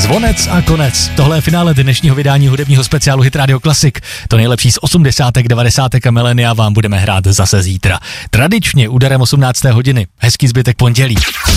Zvonec a konec. Tohle je finále dnešního vydání hudebního speciálu Hit Radio Classic. To nejlepší z 80., 90. a milénia vám budeme hrát zase zítra. Tradičně úderem 18. hodiny. Hezký zbytek pondělí.